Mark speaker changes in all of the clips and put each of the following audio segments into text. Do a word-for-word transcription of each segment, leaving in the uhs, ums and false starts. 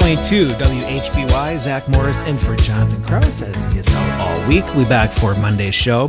Speaker 1: twenty-two W H B Y. Zach Morris in for Jonathan Krause as he is out all week. We'll be back for Monday's show.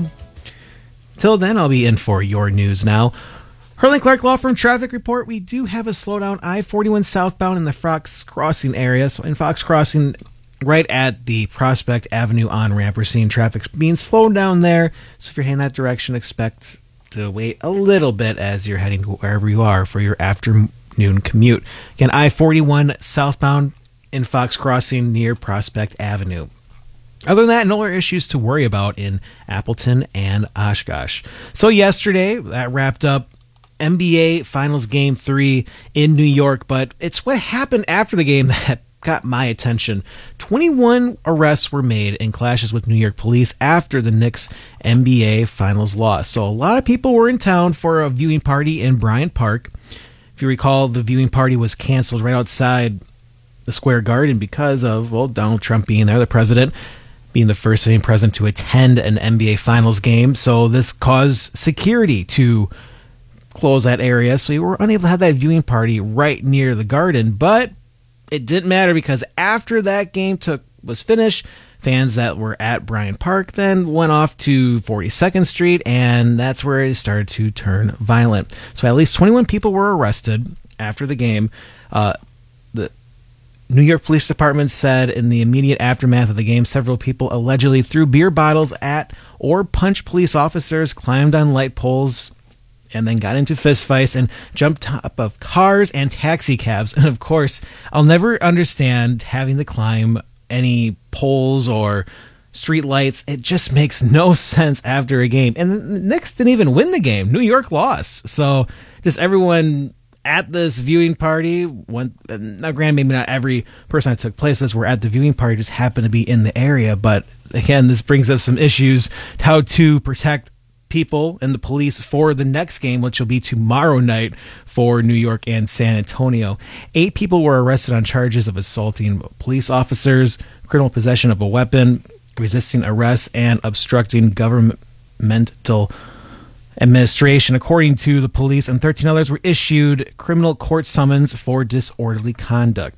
Speaker 1: Till then, I'll be in for your news now. Hurling Clark Law Firm traffic report. We do have a slowdown I forty-one southbound in the Fox Crossing area. So in Fox Crossing, right at the Prospect Avenue on-ramp, we're seeing traffic being slowed down there. So if you're heading that direction, expect to wait a little bit as you're heading wherever you are for your afternoon commute. Again, I forty-one southbound in Fox Crossing near Prospect Avenue. Other than that, no other issues to worry about in Appleton and Oshkosh. So yesterday, that wrapped up N B A Finals Game three in New York, but it's what happened after the game that got my attention. twenty-one arrests were made in clashes with New York police after the Knicks N B A Finals loss. So a lot of people were in town for a viewing party in Bryant Park. If you recall, the viewing party was canceled right outside the Square Garden because of, well, Donald Trump being there, the president, being the first sitting president to attend an N B A Finals game. So this caused security to close that area. So you were unable to have that viewing party right near the Garden. But it didn't matter because after that game took was finished, fans that were at Bryant Park then went off to forty-second Street, and that's where it started to turn violent. So at least twenty-one people were arrested after the game. Uh, the New York Police Department said in the immediate aftermath of the game, several people allegedly threw beer bottles at or punched police officers, climbed on light poles, and then got into fistfights and jumped top of cars and taxi cabs. And of course, I'll never understand having to climb any poles or street lights. It just makes no sense after a game. And the Knicks didn't even win the game. New York lost. So just everyone at this viewing party went. Now, granted, maybe not every person that took place this were at the viewing party just happened to be in the area. But again, this brings up some issues how to protect people and the police for the next game, which will be tomorrow night for New York and San Antonio. Eight people were arrested on charges of assaulting police officers, criminal possession of a weapon, resisting arrest, and obstructing governmental administration, according to the police, and thirteen others were issued criminal court summons for disorderly conduct.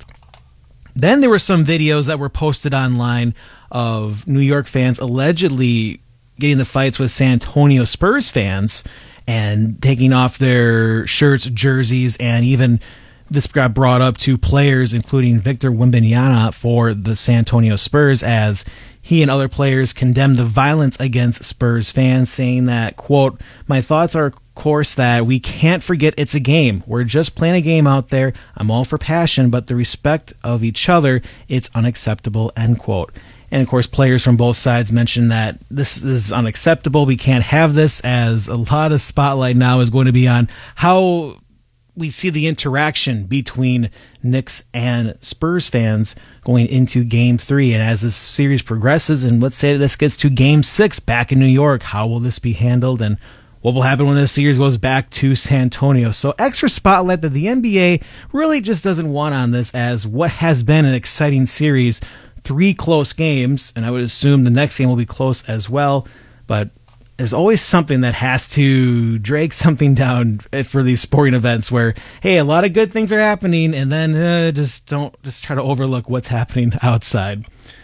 Speaker 1: Then there were some videos that were posted online of New York fans allegedly getting the fights with San Antonio Spurs fans and taking off their shirts, jerseys, and even this got brought up to players, including Victor Wembanyama for the San Antonio Spurs, as he and other players condemned the violence against Spurs fans, saying that, quote, "My thoughts are, of course, that we can't forget it's a game. We're just playing a game out there. I'm all for passion, but the respect of each other, it's unacceptable," end quote. And, of course, players from both sides mentioned that this is unacceptable. We can't have this, as a lot of spotlight now is going to be on how we see the interaction between Knicks and Spurs fans going into Game three. And as this series progresses, and let's say this gets to Game six back in New York, how will this be handled? And what will happen when this series goes back to San Antonio? So extra spotlight that the N B A really just doesn't want on this, as what has been an exciting series. Three close games, and I would assume the next game will be close as well. But there's always something that has to drag something down for these sporting events where, hey, a lot of good things are happening, and then uh, just don't just try to overlook what's happening outside.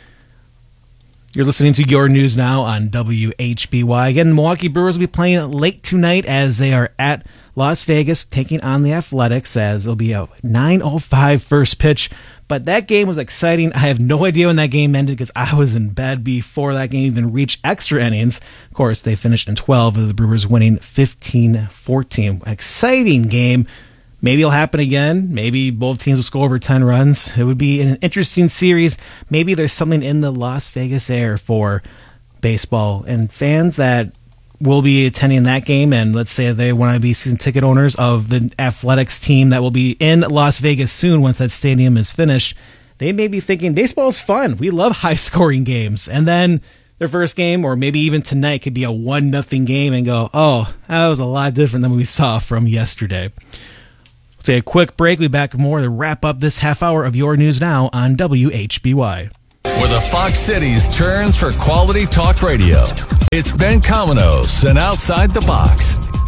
Speaker 1: You're listening to Your News Now on W H B Y. Again, the Milwaukee Brewers will be playing late tonight as they are at Las Vegas taking on the Athletics, as it'll be a nine oh five first pitch. But that game was exciting. I have no idea when that game ended because I was in bed before that game even reached extra innings. Of course, they finished in twelve, with the Brewers winning fifteen fourteen. Exciting game. Maybe it'll happen again. Maybe both teams will score over ten runs. It would be an interesting series. Maybe there's something in the Las Vegas air for baseball. And fans that will be attending that game, and let's say they want to be season ticket owners of the Athletics team that will be in Las Vegas soon once that stadium is finished, they may be thinking, baseball is fun. We love high-scoring games. And then their first game, or maybe even tonight, could be a one nothing game and go, oh, that was a lot different than what we saw from yesterday. We'll take a quick break. We'll be back with more to wrap up this half hour of Your News Now on W H B Y.
Speaker 2: Where the Fox Cities turns for quality talk radio. It's Ben Cominos and Outside the Box.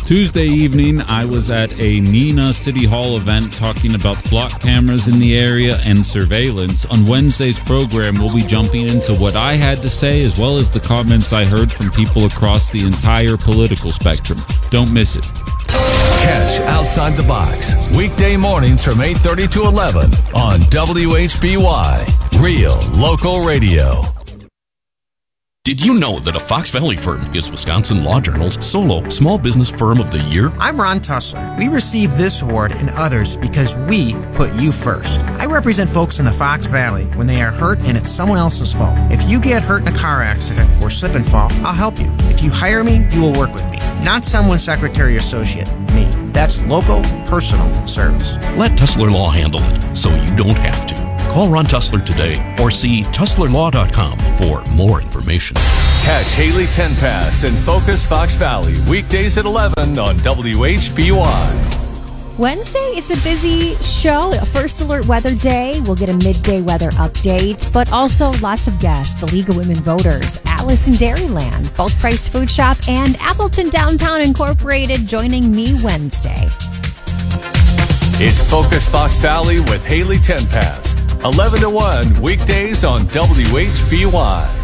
Speaker 3: Tuesday evening, I was at a Neenah City Hall event talking about flock cameras in the area and surveillance. On Wednesday's program, we'll be jumping into what I had to say as well as the comments I heard from people across the entire political spectrum. Don't miss it.
Speaker 2: Catch Outside the Box weekday mornings from eight thirty to eleven on W H B Y, Real Local Radio.
Speaker 4: Did you know that a Fox Valley firm is Wisconsin Law Journal's solo Small Business Firm of the Year?
Speaker 5: I'm Ron Tussler. We received this award and others because we put you first. I represent folks in the Fox Valley when they are hurt and it's someone else's fault. If you get hurt in a car accident or slip and fall, I'll help you. If you hire me, you will work with me. Not someone's secretary or associate, me. That's local, personal service.
Speaker 4: Let Tussler Law handle it so you don't have to. Call Ron Tussler today or see tussler law dot com for more information.
Speaker 2: Catch Haley Tenpass and Focus Fox Valley weekdays at eleven on W H B Y.
Speaker 6: Wednesday, it's a busy show. A First Alert Weather Day. We'll get a midday weather update, but also lots of guests. The League of Women Voters, Alice in Dairyland, Bulk Priced Food Shop, and Appleton Downtown Incorporated joining me Wednesday.
Speaker 2: It's Focus Fox Valley with Haley Tenpass, eleven to one weekdays on W H B Y.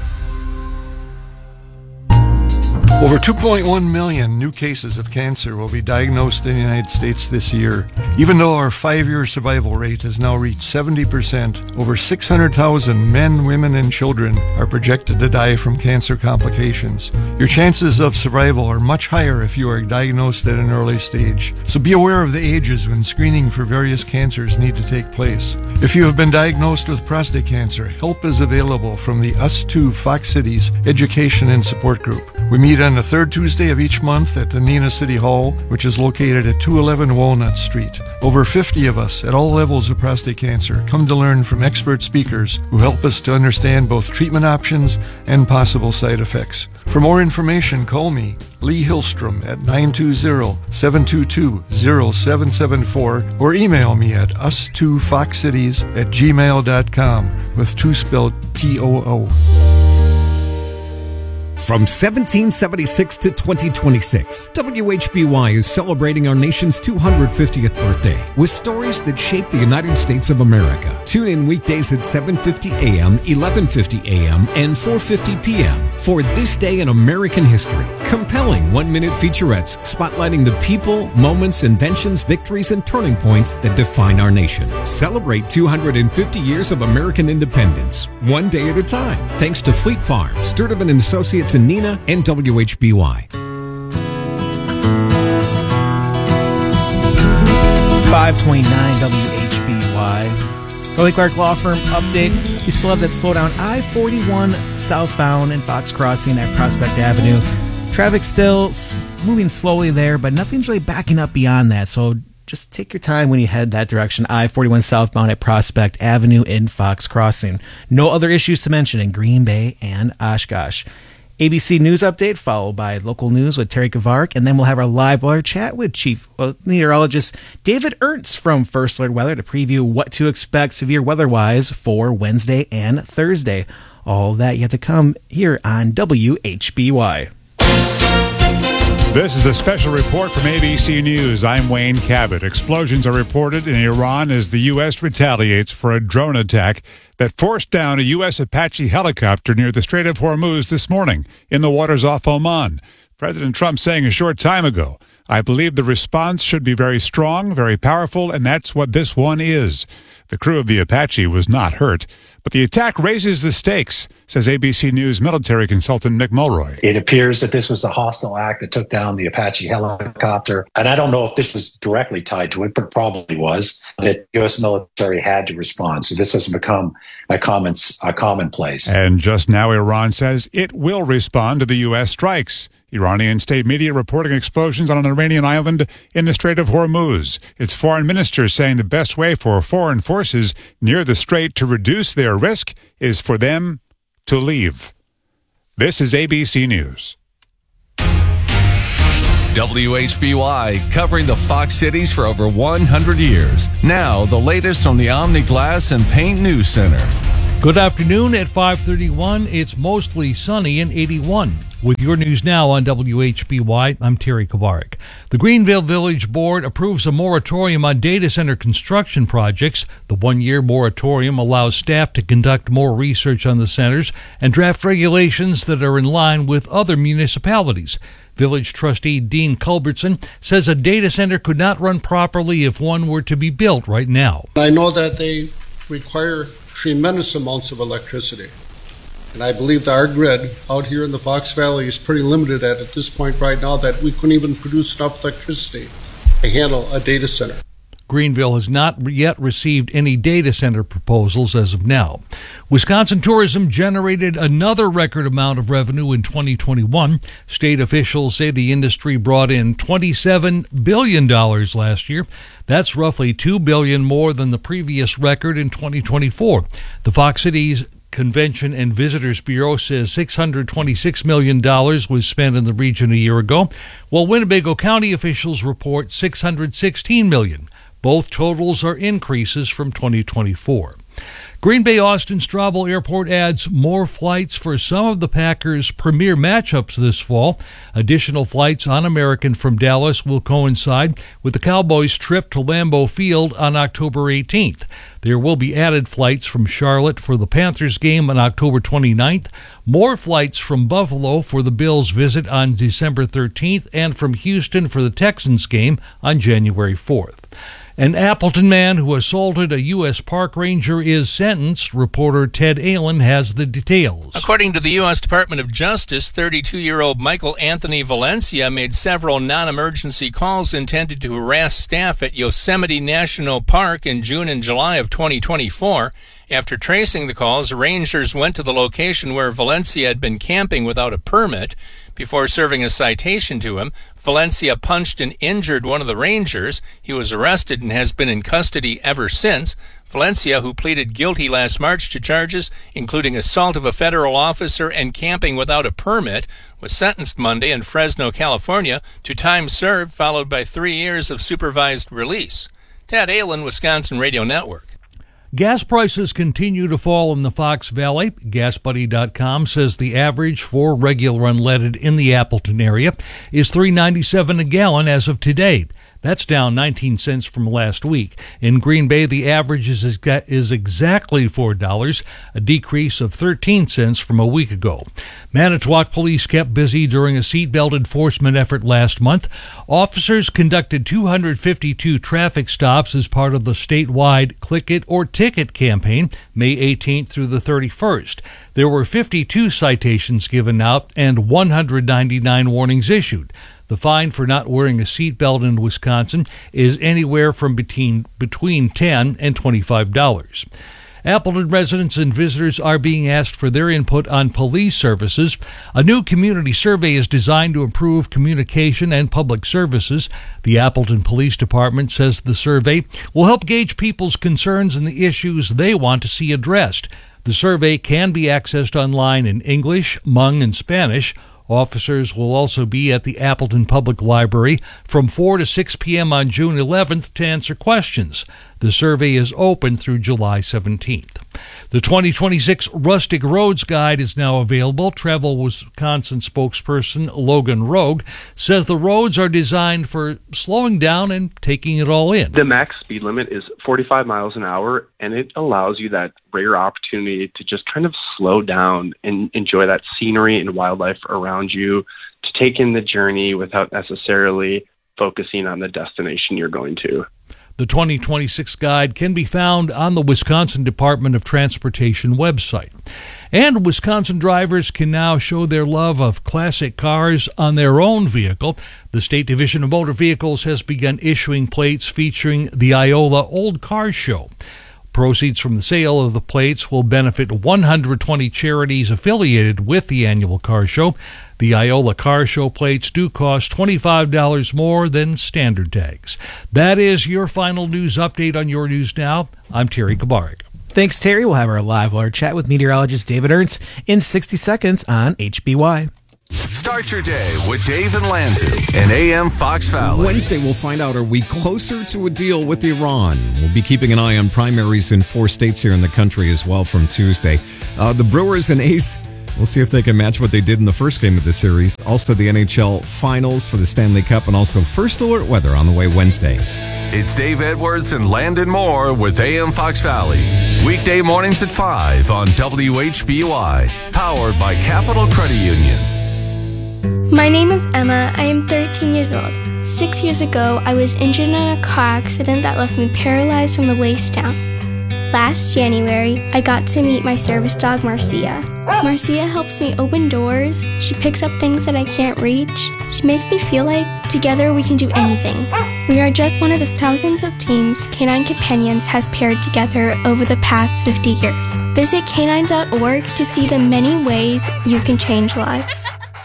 Speaker 7: Over two point one million new cases of cancer will be diagnosed in the United States this year. Even though our five-year survival rate has now reached seventy percent, over six hundred thousand men, women, and children are projected to die from cancer complications. Your chances of survival are much higher if you are diagnosed at an early stage. So be aware of the ages when screening for various cancers need to take place. If you have been diagnosed with prostate cancer, help is available from the Us two Fox Cities Education and Support Group. We meet on the third Tuesday of each month at the Neenah City Hall, which is located at two eleven Walnut Street. Over fifty of us at all levels of prostate cancer come to learn from expert speakers who help us to understand both treatment options and possible side effects. For more information, call me, Lee Hillstrom, at nine two zero, seven two two, zero seven seven four or email me at us two fox cities at gmail dot com with two spelled T O O.
Speaker 8: From seventeen seventy-six to twenty twenty-six, W H B Y is celebrating our nation's two hundred fiftieth birthday with stories that shaped the United States of America. Tune in weekdays at seven fifty a.m., eleven fifty a.m., and four fifty p.m. for This Day in American History. Compelling one-minute featurettes spotlighting the people, moments, inventions, victories, and turning points that define our nation. Celebrate two hundred fifty years of American independence, one day at a time. Thanks to Fleet Farm, Sturtevant and Associates in Neenah, and W H B Y.
Speaker 1: five twenty-nine W H B Y. Early Clark Law Firm update. We still have that slowdown I forty-one southbound in Fox Crossing at Prospect Avenue. Traffic still s- moving slowly there, but nothing's really backing up beyond that. So just take your time when you head that direction. I forty-one southbound at Prospect Avenue in Fox Crossing. No other issues to mention in Green Bay and Oshkosh. A B C News Update, followed by local news with Terry Kavark, and then we'll have our live weather chat with Chief Meteorologist David Ernst from First Alert Weather to preview what to expect severe weather-wise for Wednesday and Thursday. All that yet to come here on W H B Y.
Speaker 9: This is a special report from A B C News. I'm Wayne Cabot. Explosions are reported in Iran as the U S retaliates for a drone attack that forced down a U S Apache helicopter near the Strait of Hormuz this morning in the waters off Oman. President Trump saying a short time ago, I believe the response should be very strong, very powerful, and that's what this one is. The crew of the Apache was not hurt, but the attack raises the stakes, says A B C News military consultant Mick Mulroy.
Speaker 10: It appears that this was a hostile act that took down the Apache helicopter. And I don't know if this was directly tied to it, but probably was, that U S military had to respond. So this has become a, common, a commonplace.
Speaker 9: And just now, Iran says it will respond to the U S strikes. Iranian state media reporting explosions on an Iranian island in the Strait of Hormuz. Its foreign minister saying the best way for foreign forces near the strait to reduce their risk is for them to leave. This is A B C News.
Speaker 2: W H B Y, covering the Fox Cities for over one hundred years. Now, the latest from the Omni Glass and Paint News Center.
Speaker 11: Good afternoon. At five thirty-one, it's mostly sunny and eighty-one. With your news now on W H B Y, I'm Terry Kovarik. The Greenville Village Board approves a moratorium on data center construction projects. The one-year moratorium allows staff to conduct more research on the centers and draft regulations that are in line with other municipalities. Village trustee Dean Culbertson says a data center could not run properly if one were to be built right now.
Speaker 12: I know that they require tremendous amounts of electricity. And I believe that our grid out here in the Fox Valley is pretty limited at, at this point right now that we couldn't even produce enough electricity to handle a data center.
Speaker 11: Greenville has not yet received any data center proposals as of now. Wisconsin tourism generated another record amount of revenue in twenty twenty-one. State officials say the industry brought in twenty-seven billion dollars last year. That's roughly two billion dollars more than the previous record in twenty twenty-four. The Fox Cities Convention and Visitors Bureau says six hundred twenty-six million dollars was spent in the region a year ago, while Winnebago County officials report six hundred sixteen million dollars. Both totals are increases from twenty twenty-four. Green Bay Austin Straubel Airport adds more flights for some of the Packers' premier matchups this fall. Additional flights on American from Dallas will coincide with the Cowboys' trip to Lambeau Field on October eighteenth. There will be added flights from Charlotte for the Panthers game on October twenty-ninth, more flights from Buffalo for the Bills' visit on December thirteenth, and from Houston for the Texans game on January fourth. An Appleton man who assaulted a U S park ranger is sentenced. Reporter Ted Allen has the details.
Speaker 13: According to the U S Department of Justice, thirty-two-year-old Michael Anthony Valencia made several non-emergency calls intended to harass staff at Yosemite National Park in June and July of twenty twenty-four. After tracing the calls, rangers went to the location where Valencia had been camping without a permit. Before serving a citation to him, Valencia punched and injured one of the rangers. He was arrested and has been in custody ever since. Valencia, who pleaded guilty last March to charges including assault of a federal officer and camping without a permit, was sentenced Monday in Fresno, California, to time served, followed by three years of supervised release. Ted Allen, Wisconsin Radio Network.
Speaker 11: Gas prices continue to fall in the Fox Valley. Gas Buddy dot com says the average for regular unleaded in the Appleton area is three ninety-seven a gallon as of today. That's down nineteen cents from last week. In Green Bay, the average is, is exactly four dollars, a decrease of thirteen cents from a week ago. Manitowoc police kept busy during a seatbelt enforcement effort last month. Officers conducted two hundred fifty-two traffic stops as part of the statewide Click It or Ticket campaign, May eighteenth through the thirty-first. There were fifty-two citations given out and one hundred ninety-nine warnings issued. The fine for not wearing a seatbelt in Wisconsin is anywhere from between between ten and twenty-five dollars. Appleton residents and visitors are being asked for their input on police services. A new community survey is designed to improve communication and public services. The Appleton Police Department says the survey will help gauge people's concerns and the issues they want to see addressed. The survey can be accessed online in English, Hmong, and Spanish. Officers will also be at the Appleton Public Library from four to six p.m. on June eleventh to answer questions. The survey is open through July seventeenth. The twenty twenty-six Rustic Roads Guide is now available. Travel Wisconsin spokesperson Logan Rogue says the roads are designed for slowing down and taking it all in.
Speaker 14: The max speed limit is forty-five miles an hour, and it allows you that rare opportunity to just kind of slow down and enjoy that scenery and wildlife around you, to take in the journey without necessarily focusing on the destination you're going to.
Speaker 11: The twenty twenty-six guide can be found on the Wisconsin Department of Transportation website. And Wisconsin drivers can now show their love of classic cars on their own vehicle. The State Division of Motor Vehicles has begun issuing plates featuring the Iola Old Car Show. Proceeds from the sale of the plates will benefit one hundred twenty charities affiliated with the annual car show. The Iola Car Show plates do cost twenty-five dollars more than standard tags. That is your final news update on Your News Now. I'm Terry Kovarik.
Speaker 1: Thanks, Terry. We'll have our live wire chat with meteorologist David Ernst in sixty seconds on H B Y.
Speaker 2: Start your day with Dave and Landry and A M Fox Valley.
Speaker 8: Wednesday, we'll find out, are we closer to a deal with Iran? We'll be keeping an eye on primaries in four states here in the country as well from Tuesday. Uh, the Brewers and A's We'll see if they can match what they did in the first game of the series. Also, the N H L Finals for the Stanley Cup, and also First Alert weather on the way Wednesday.
Speaker 2: It's Dave Edwards and Landon Moore with A M Fox Valley. Weekday mornings at five on W H B Y. Powered by Capital Credit Union.
Speaker 15: My name is Emma. I am thirteen years old. Six years ago, I was injured in a car accident that left me paralyzed from the waist down. Last January, I got to meet my service dog, Marcia. Marcia helps me open doors. She picks up things that I can't reach. She makes me feel like together we can do anything. We are just one of the thousands of teams Canine Companions has paired together over the past fifty years. Visit canine dot org to see the many ways you can change lives.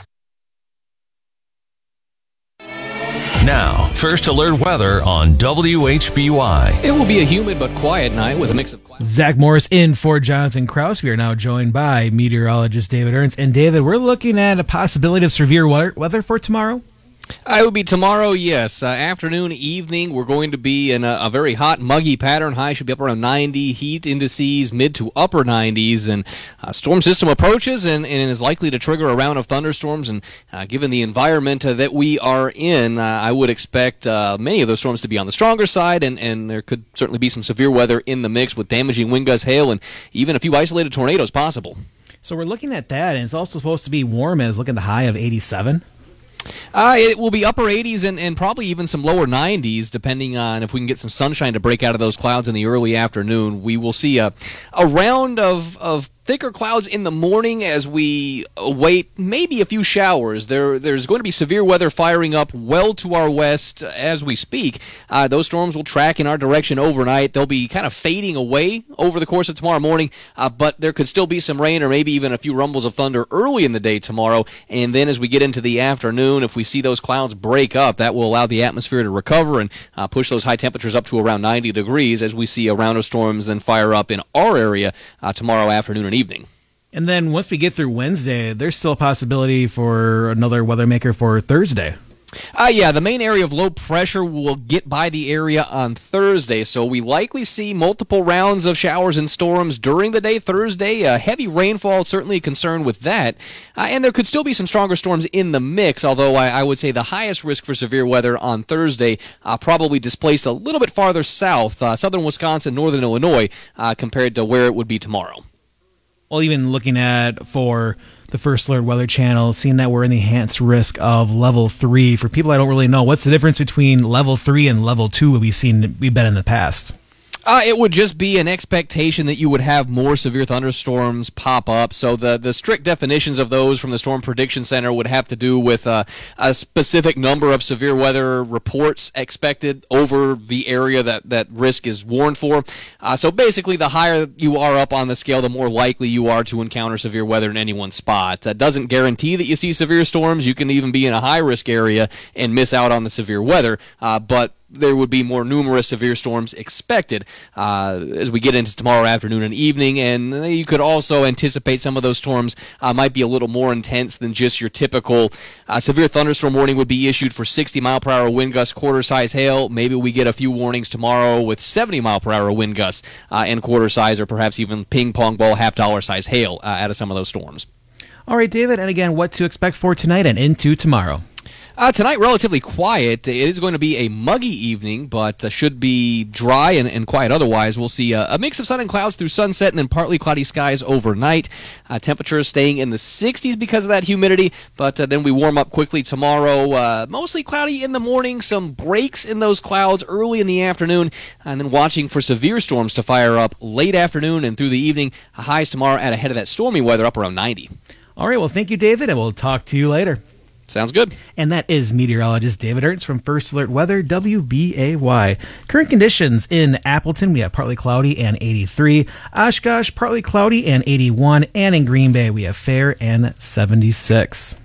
Speaker 2: Now, First Alert weather on W H B Y.
Speaker 16: It will be a humid but quiet night with a mix of clouds.
Speaker 1: Zach Morris in for Jonathan Kraus. We are now joined by meteorologist David Ernst. And David, we're looking at a possibility of severe weather for tomorrow.
Speaker 16: Uh, it will be tomorrow, yes. Uh, afternoon, evening, we're going to be in a, a very hot, muggy pattern. High should be up around ninety. Heat indices mid to upper nineties. And uh, storm system approaches and, and is likely to trigger a round of thunderstorms. And uh, given the environment uh, that we are in, uh, I would expect uh, many of those storms to be on the stronger side. And, and there could certainly be some severe weather in the mix with damaging wind gusts, hail, and even a few isolated tornadoes possible.
Speaker 1: So we're looking at that, and it's also supposed to be warm, and it's looking at the high of eighty-seven.
Speaker 16: Uh, it will be upper eighties and, and probably even some lower nineties, depending on if we can get some sunshine to break out of those clouds in the early afternoon. We will see a, a round of, of thicker clouds in the morning as we await maybe a few showers. There, There's going to be severe weather firing up well to our west as we speak. Uh, those storms will track in our direction overnight. They'll be kind of fading away over the course of tomorrow morning, uh, but there could still be some rain or maybe even a few rumbles of thunder early in the day tomorrow. And then as we get into the afternoon, if we see those clouds break up, that will allow the atmosphere to recover and uh, push those high temperatures up to around ninety degrees as we see a round of storms then fire up in our area uh, tomorrow afternoon and evening.
Speaker 1: And then once we get through Wednesday, there's still a possibility for another weather maker for Thursday.
Speaker 16: Uh, yeah, the main area of low pressure will get by the area on Thursday, so we likely see multiple rounds of showers and storms during the day Thursday. Uh, heavy rainfall, certainly a concern with that. Uh, and there could still be some stronger storms in the mix, although I, I would say the highest risk for severe weather on Thursday uh, probably displaced a little bit farther south, uh, southern Wisconsin, northern Illinois, uh, compared to where it would be tomorrow.
Speaker 1: Well, even looking at for the First Alert Weather Channel, seeing that we're in the enhanced risk of level three. For people I don't really know, what's the difference between level three and level two we've seen we've been in the past?
Speaker 16: Uh, it would just be an expectation that you would have more severe thunderstorms pop up. So the, the strict definitions of those from the Storm Prediction Center would have to do with uh, a specific number of severe weather reports expected over the area that, that risk is warned for. Uh, so basically, the higher you are up on the scale, the more likely you are to encounter severe weather in any one spot. That doesn't guarantee that you see severe storms. You can even be in a high-risk area and miss out on the severe weather, uh, but there would be more numerous severe storms expected uh, as we get into tomorrow afternoon and evening, and you could also anticipate some of those storms uh, might be a little more intense than just your typical uh, severe thunderstorm warning would be issued for sixty mile per hour wind gusts, quarter size hail. Maybe we get a few warnings tomorrow with seventy mile per hour wind gusts uh, and quarter size or perhaps even ping pong ball half dollar size hail uh, out of some of those storms.
Speaker 1: All right, David, and again, what to expect for tonight and into tomorrow?
Speaker 16: Uh, tonight, relatively quiet. It is going to be a muggy evening, but uh, should be dry and, and quiet otherwise. We'll see a, a mix of sun and clouds through sunset and then partly cloudy skies overnight. Uh, temperatures staying in the sixties because of that humidity, but uh, then we warm up quickly tomorrow. Uh, mostly cloudy in the morning, some breaks in those clouds early in the afternoon, and then watching for severe storms to fire up late afternoon and through the evening. Highs tomorrow at ahead of that stormy weather up around ninety.
Speaker 1: All right, well, thank you, David, and we'll talk to you later.
Speaker 16: Sounds good.
Speaker 1: And that is meteorologist David Ernst from First Alert Weather, W B A Y. Current conditions in Appleton, we have partly cloudy and eighty-three. Oshkosh, partly cloudy and eighty-one. And in Green Bay, we have fair and seventy-six.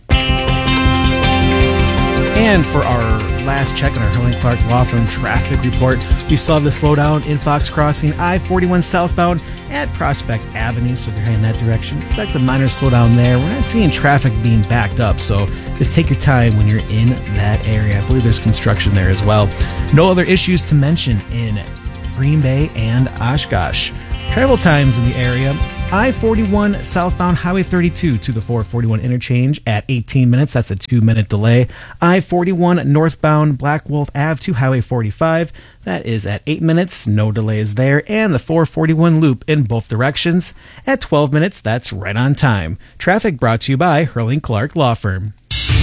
Speaker 1: And for our last check on our Hurley and Clark Law Firm traffic report, we saw the slowdown in Fox Crossing I forty-one southbound at Prospect Avenue. So if you're heading that direction, expect a minor slowdown there. We're not seeing traffic being backed up, so just take your time when you're in that area. I believe there's construction there as well. No other issues to mention in Green Bay and Oshkosh. Travel times in the area. I forty-one southbound Highway thirty-two to the four forty-one interchange at eighteen minutes. That's a two-minute delay. I forty-one northbound Black Wolf Avenue to Highway forty-five. That is at eight minutes. No delays there. And the four forty-one loop in both directions at twelve minutes. That's right on time. Traffic brought to you by Hurling Clark Law Firm.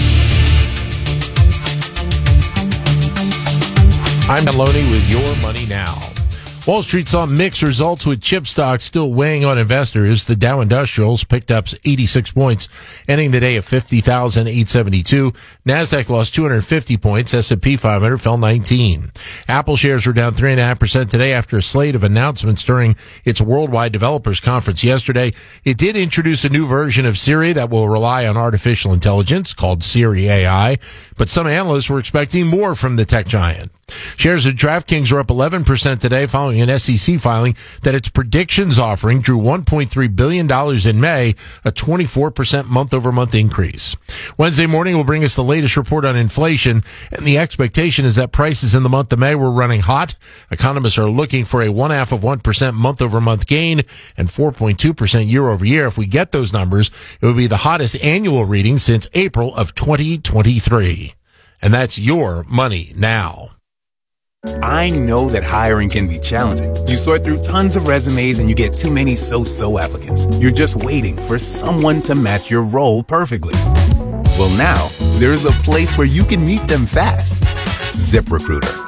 Speaker 17: I'm Maloney with Your Money Now. Wall Street saw mixed results with chip stocks still weighing on investors. The Dow Industrials picked up eighty-six points, ending the day at fifty thousand eight hundred seventy-two. NASDAQ lost two hundred fifty points. S and P five hundred fell nineteen. Apple shares were down three point five percent today after a slate of announcements during its Worldwide Developers Conference yesterday. It did introduce a new version of Siri that will rely on artificial intelligence called Siri A I, but some analysts were expecting more from the tech giant. Shares of DraftKings are up eleven percent today following an S E C filing that its predictions offering drew one point three billion dollars in May, a twenty-four percent month-over-month increase. Wednesday morning will bring us the latest report on inflation, and the expectation is that prices in the month of May were running hot. Economists are looking for a one-half of one percent month-over-month gain and four point two percent year-over-year. If we get those numbers, it would be the hottest annual reading since April of twenty twenty-three. And that's Your Money Now.
Speaker 18: I know that hiring can be challenging. You sort through tons of resumes and you get too many so-so applicants. You're just waiting for someone to match your role perfectly. Well, now, there's a place where you can meet them fast. ZipRecruiter.